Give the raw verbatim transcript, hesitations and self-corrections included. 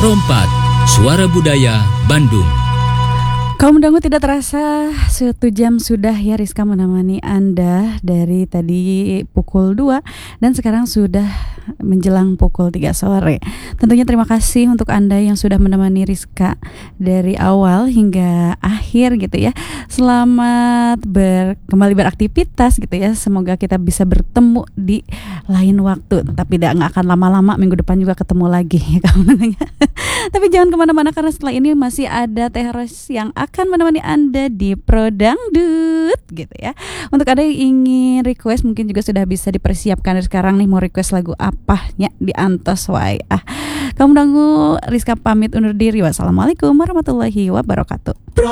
Rompat, Suara Budaya Bandung. Kaum dangu tidak terasa satu jam sudah ya Rizka menemani Anda dari tadi pukul dua dan sekarang sudah menjelang pukul tiga sore. Tentunya terima kasih untuk Anda yang sudah menemani Rizka dari awal hingga akhir gitu ya. Selamat ber, kembali beraktivitas gitu ya. Semoga kita bisa bertemu di lain waktu. Tapi tidak nggak akan lama-lama, minggu depan juga ketemu lagi ya kawan. Tapi jangan kemana-mana karena setelah ini masih ada Teh Ros yang akan menemani Anda di Prodangdut gitu ya. Untuk Anda yang ingin request mungkin juga sudah bisa dipersiapkan dari sekarang nih, mau request lagu apa ya di antos wae. Ah, kamu dangu Rizka pamit undur diri. Wassalamualaikum warahmatullahi wabarakatuh.